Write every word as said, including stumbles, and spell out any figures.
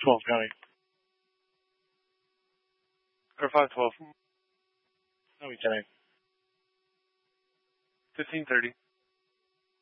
twelve County. Or five twelve. County County. fifteen thirty.